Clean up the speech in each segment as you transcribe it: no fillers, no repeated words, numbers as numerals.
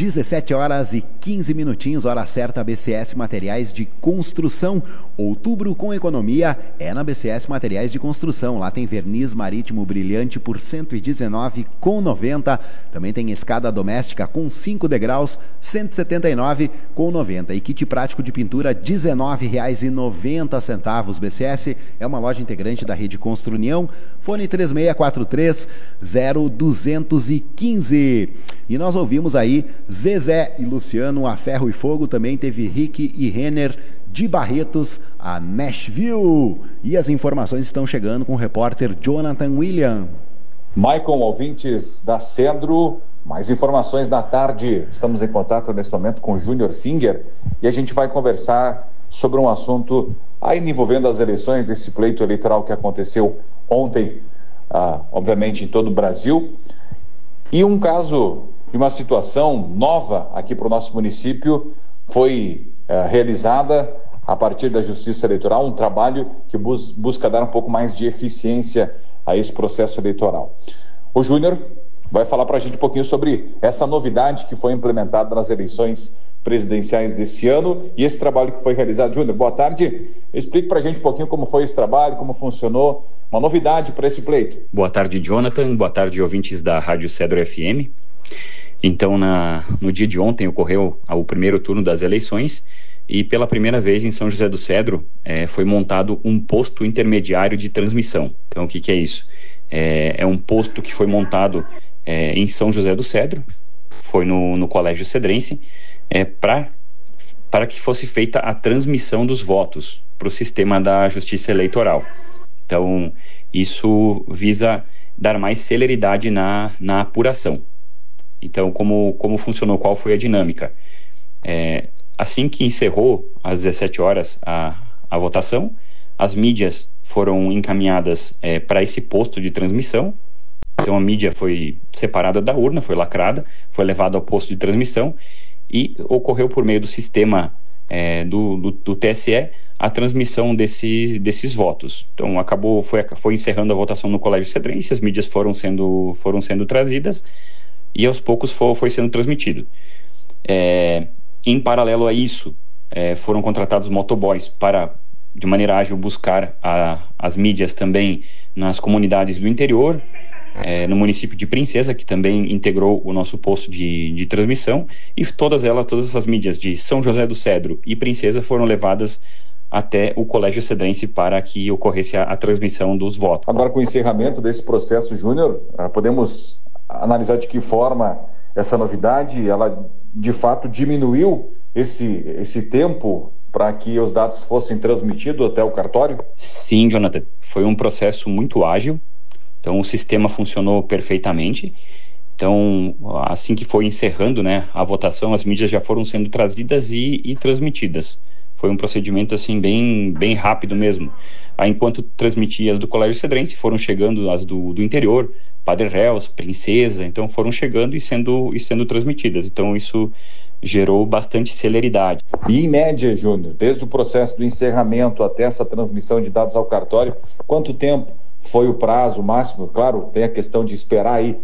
17 horas e 15 minutinhos, hora certa, BCS Materiais de Construção. Outubro com economia é na BCS Materiais de Construção. Lá tem verniz marítimo brilhante por R$ 119,90. Também tem escada doméstica com 5 degraus, R$ 179,90. E kit prático de pintura, R$ 19,90. BCS é uma loja integrante da rede Construnião. Fone 3643-0215. E nós ouvimos aí Zezé e Luciano, a Ferro e Fogo. Também teve Rick e Renner de Barretos, a Nashville. E as informações estão chegando com o repórter Jonathan William. Maicon, ouvintes da Cedro, mais informações na tarde. Estamos em contato nesse momento com o Júnior Finger e a gente vai conversar sobre um assunto ainda envolvendo as eleições desse pleito eleitoral que aconteceu ontem, obviamente em todo o Brasil. E um caso de uma situação nova aqui para o nosso município foi realizada a partir da Justiça Eleitoral, um trabalho que busca dar um pouco mais de eficiência a esse processo eleitoral. O Júnior vai falar para a gente um pouquinho sobre essa novidade que foi implementada nas eleições presidenciais desse ano e esse trabalho que foi realizado. Júnior, boa tarde. Explique para a gente um pouquinho como foi esse trabalho, como funcionou, uma novidade para esse pleito. Boa tarde, Jonathan. Boa tarde, ouvintes da Rádio Cedro FM. Então, no dia de ontem ocorreu o primeiro turno das eleições e pela primeira vez em São José do Cedro foi montado um posto intermediário de transmissão. Então, o que é isso? É um posto que foi montado em São José do Cedro, foi no Colégio Cedrense, para que fosse feita a transmissão dos votos para o sistema da Justiça Eleitoral. Então, isso visa dar mais celeridade na apuração. Então, como funcionou, qual foi a dinâmica? Assim que encerrou, às 17 horas, a votação, as mídias foram encaminhadas para esse posto de transmissão. Então, a mídia foi separada da urna, foi lacrada, foi levada ao posto de transmissão e ocorreu por meio do sistema do TSE a transmissão desses votos. Então, foi encerrando a votação no Colégio Cedrense, as mídias foram sendo trazidas e aos poucos foi sendo transmitido. Em paralelo a isso, foram contratados motoboys para, de maneira ágil, buscar as mídias também nas comunidades do interior, no município de Princesa, que também integrou o nosso posto de transmissão, e todas essas mídias de São José do Cedro e Princesa foram levadas até o Colégio Cedrense para que ocorresse a transmissão dos votos. Agora, com o encerramento desse processo, Júnior, podemos analisar de que forma essa novidade, ela de fato diminuiu esse tempo para que os dados fossem transmitidos até o cartório? Sim, Jonathan. Foi um processo muito ágil. Então, o sistema funcionou perfeitamente. Então, assim que foi encerrando, a votação, as mídias já foram sendo trazidas e transmitidas. Foi um procedimento assim bem rápido mesmo. Enquanto transmitia as do Colégio Cedrense, foram chegando as do interior, Padre Réus, Princesa, então foram chegando e sendo transmitidas. Então, isso gerou bastante celeridade. E em média, Júnior, desde o processo do encerramento até essa transmissão de dados ao cartório, quanto tempo foi o prazo máximo? Claro, tem a questão de esperar aí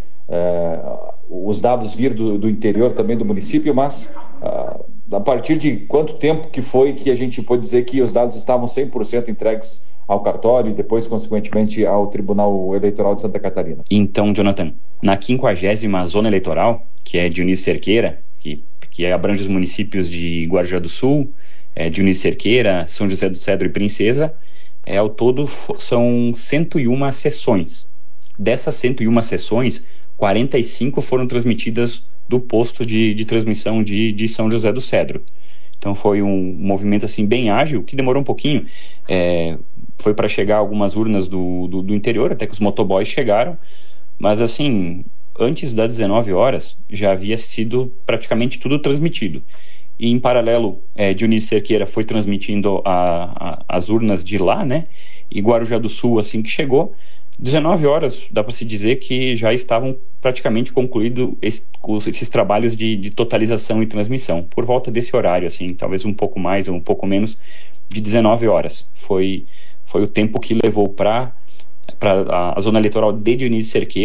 os dados vir do interior também do município, mas a partir de quanto tempo que foi que a gente pode dizer que os dados estavam 100% entregues ao cartório e depois, consequentemente, ao Tribunal Eleitoral de Santa Catarina? Então, Jonathan, na 50ª Zona Eleitoral, que é Dionísio Cerqueira, que abrange os municípios de Guarujá do Sul, Dionísio Cerqueira, São José do Cedro e Princesa, ao todo são 101 sessões. Dessas 101 sessões, 45 foram transmitidas do posto de transmissão de São José do Cedro. Então foi um movimento assim bem ágil, que demorou um pouquinho. Foi para chegar algumas urnas do interior, até que os motoboys chegaram. Mas assim, antes das 19 horas, já havia sido praticamente tudo transmitido. E em paralelo, Dionísio Cerqueira foi transmitindo as urnas de lá, e Guarujá do Sul, assim que chegou, 19 horas, dá para se dizer que já estavam praticamente concluídos esses trabalhos de totalização e transmissão. Por volta desse horário, assim, talvez um pouco mais ou um pouco menos de 19 horas. Foi o tempo que levou para a zona eleitoral de Dionísio Cerqueira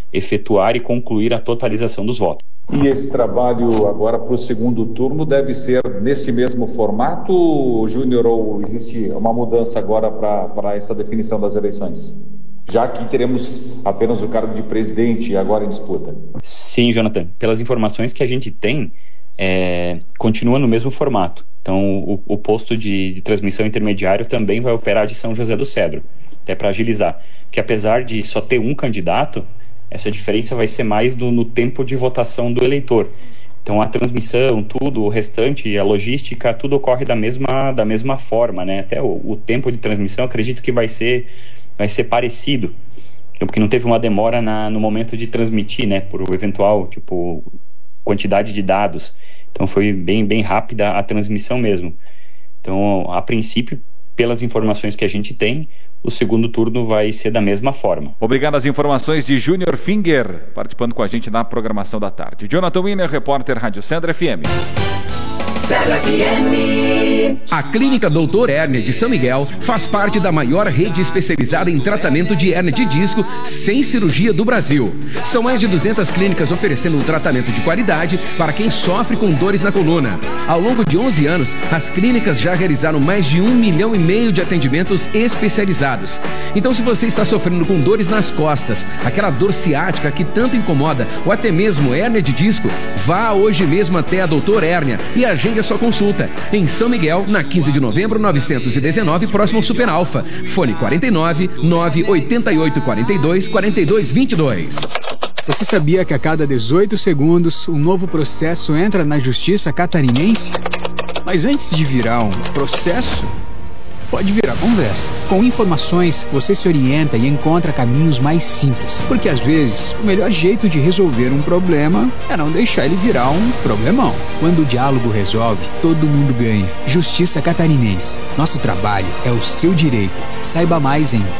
efetuar e concluir a totalização dos votos. E esse trabalho agora para o segundo turno deve ser nesse mesmo formato, Júnior, ou existe uma mudança agora para essa definição das eleições? Já que teremos apenas o cargo de presidente agora em disputa. Sim, Jonathan. Pelas informações que a gente tem, continua no mesmo formato. Então, o posto de transmissão intermediário também vai operar de São José do Cedro, até para agilizar. Porque apesar de só ter um candidato, essa diferença vai ser mais no tempo de votação do eleitor. Então, a transmissão, tudo, o restante, a logística, tudo ocorre da mesma forma, né? Até o tempo de transmissão, acredito que vai ser parecido, porque não teve uma demora no momento de transmitir, né, por eventual, quantidade de dados. Então foi bem rápida a transmissão mesmo. Então, a princípio, pelas informações que a gente tem, o segundo turno vai ser da mesma forma. Obrigado às informações de Júnior Finger, participando com a gente na programação da tarde. Jonathan Wiener, repórter Rádio Cedro FM. A Clínica Doutor Hérnia de São Miguel faz parte da maior rede especializada em tratamento de hérnia de disco sem cirurgia do Brasil. São mais de 200 clínicas oferecendo um tratamento de qualidade para quem sofre com dores na coluna. Ao longo de 11 anos, as clínicas já realizaram mais de 1,5 milhão de atendimentos especializados. Então, se você está sofrendo com dores nas costas, aquela dor ciática que tanto incomoda, ou até mesmo hérnia de disco, vá hoje mesmo até a Doutor Hérnia e agende a sua consulta. Em São Miguel, na 15 de novembro, 919, próximo ao Super Alfa. Fone 49 988 42 42 22. Você sabia que a cada 18 segundos um novo processo entra na Justiça Catarinense? Mas antes de virar um processo, pode virar conversa. Com informações, você se orienta e encontra caminhos mais simples. Porque às vezes, o melhor jeito de resolver um problema é não deixar ele virar um problemão. Quando o diálogo resolve, todo mundo ganha. Justiça Catarinense. Nosso trabalho é o seu direito. Saiba mais em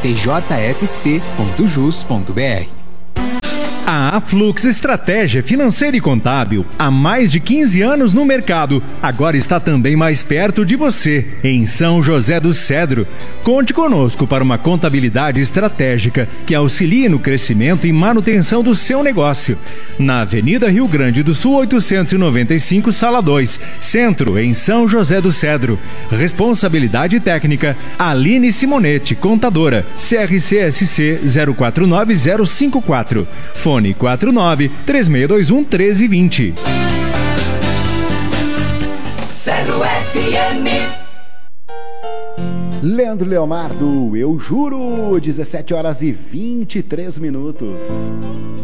tjsc.jus.br. A Aflux Estratégia Financeira e Contábil, há mais de 15 anos no mercado, agora está também mais perto de você, em São José do Cedro. Conte conosco para uma contabilidade estratégica que auxilie no crescimento e manutenção do seu negócio. Na Avenida Rio Grande do Sul, 895, Sala 2, Centro, em São José do Cedro. Responsabilidade técnica, Aline Simonetti, contadora, CRCSC 049054. Fone 49-3621-1320. Cedro FM. Leandro Leonardo, eu juro, 17 horas e 23 minutos.